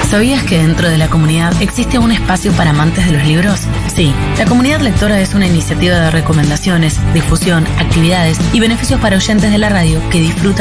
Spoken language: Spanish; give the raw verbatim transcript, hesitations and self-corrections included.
¿Sabías que dentro de la comunidad existe un espacio para amantes de los libros? Sí, la Comunidad Lectora es una iniciativa de recomendaciones, difusión, actividades y beneficios para oyentes de la radio que disfrutan